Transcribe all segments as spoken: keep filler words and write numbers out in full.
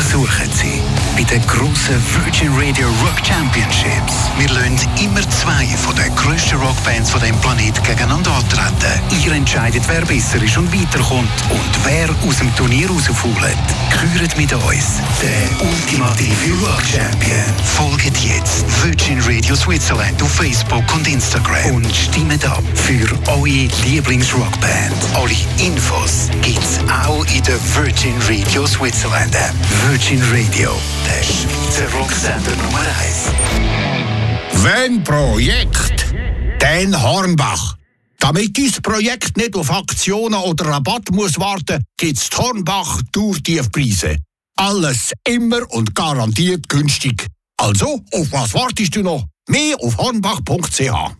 suchen Sie. Bei den grossen Virgin Radio Rock Championships. Wir lassen immer zwei von den grössten Rockbands von diesem Planeten gegeneinander antreten. Ihr entscheidet, wer besser ist und weiterkommt und wer aus dem Turnier rausfault. Gehört mit uns, der ultimative Rock Champion. Folgt jetzt Virgin Radio Switzerland auf Facebook und Instagram und stimmt ab für eure Lieblingsrockband. Alle Infos gibt's auch in der Virgin Radio Switzerland App. Virgin Radio, der Schweizer Rocksender Nummer eins. Wenn Projekt, dann Hornbach. Damit dieses Projekt nicht auf Aktionen oder Rabatt muss warten, gibt's Hornbach Tourtiefpreise. Alles immer und garantiert günstig. Also, auf was wartest du noch? Mehr auf hornbach punkt c h.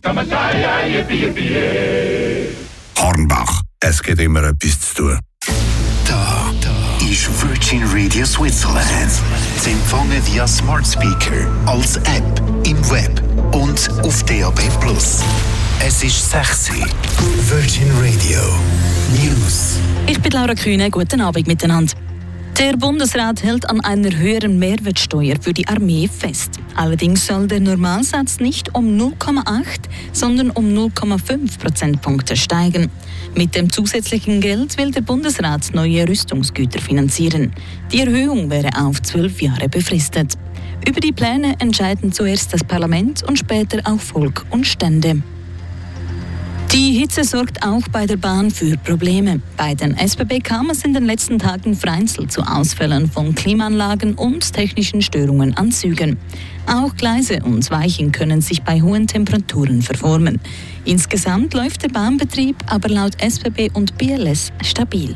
Hornbach, es gibt immer etwas zu tun. Da, da ist Virgin Radio Switzerland. Sie empfangen via Smart Speaker, als App, im Web und auf D A B plus. Es ist sexy. Virgin Radio News. Ich bin Laura Kühne, guten Abend miteinander. Der Bundesrat hält an einer höheren Mehrwertsteuer für die Armee fest. Allerdings soll der Normalsatz nicht um null Komma acht, sondern um null Komma fünf Prozentpunkte steigen. Mit dem zusätzlichen Geld will der Bundesrat neue Rüstungsgüter finanzieren. Die Erhöhung wäre auf zwölf Jahre befristet. Über die Pläne entscheiden zuerst das Parlament und später auch Volk und Stände. Die Hitze sorgt auch bei der Bahn für Probleme. Bei den S B B kam es in den letzten Tagen vereinzelt zu Ausfällen von Klimaanlagen und technischen Störungen an Zügen. Auch Gleise und Weichen können sich bei hohen Temperaturen verformen. Insgesamt läuft der Bahnbetrieb aber laut S B B und B L S stabil.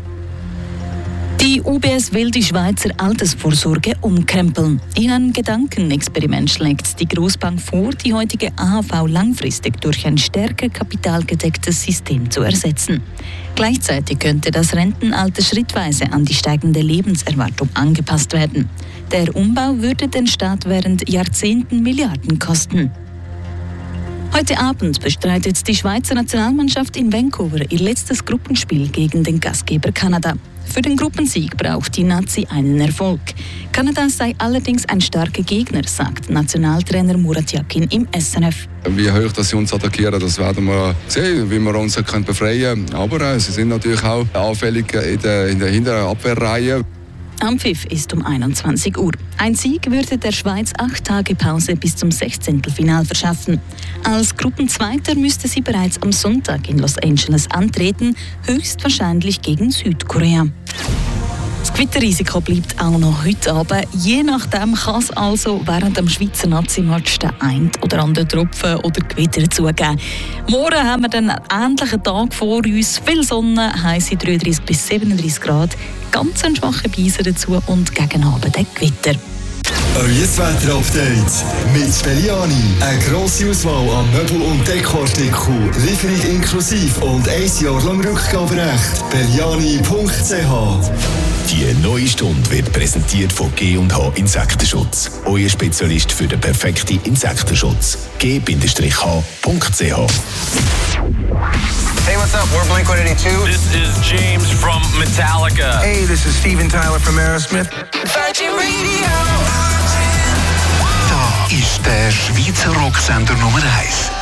Die U B S will die Schweizer Altersvorsorge umkrempeln. In einem Gedankenexperiment schlägt die Grossbank vor, die heutige A H V langfristig durch ein stärker kapitalgedecktes System zu ersetzen. Gleichzeitig könnte das Rentenalter schrittweise an die steigende Lebenserwartung angepasst werden. Der Umbau würde den Staat während Jahrzehnten Milliarden kosten. Heute Abend bestreitet die Schweizer Nationalmannschaft in Vancouver ihr letztes Gruppenspiel gegen den Gastgeber Kanada. Für den Gruppensieg braucht die Nazi einen Erfolg. Kanada sei allerdings ein starker Gegner, sagt Nationaltrainer Murat Yakin im S N F. Wie hoch dass sie uns attackieren, das werden wir sehen, wie wir uns befreien können. Aber äh, sie sind natürlich auch anfällig in der, in der hinteren Abwehrreihe. Am Pfiff ist um einundzwanzig Uhr. Ein Sieg würde der Schweiz acht Tage Pause bis zum Sechzehntelfinal verschaffen. Als Gruppenzweiter müsste sie bereits am Sonntag in Los Angeles antreten, höchstwahrscheinlich gegen Südkorea. Das Gewitterrisiko bleibt auch noch heute Abend. Je nachdem kann es also während dem Schweizer Nazi-Match den einen oder anderen Tropfen oder Gewitter zugeben. Morgen haben wir dann einen ähnlichen Tag vor uns. Viel Sonne, heisse dreiunddreißig bis siebenunddreißig Grad. Ganz ein schwacher Beiser dazu und gegen Abend ein Gewitter. Euer Wetter-Update mit Belliani. Eine grosse Auswahl an Möbel- und Dekoartikeln, Lieferung inklusiv und ein Jahr lang Rückgaberecht. Belliani punkt c h. Die neue Stunde wird präsentiert von G und H Insektenschutz. Euer Spezialist für den perfekten Insektenschutz. G H punkt c h. Hey, what's up? We're Blink one eighty-two. This is James from Metallica. Hey, this is Steven Tyler from Aerosmith. Virgin Radio. Da ist der Schweizer Rocksender Nummer eins.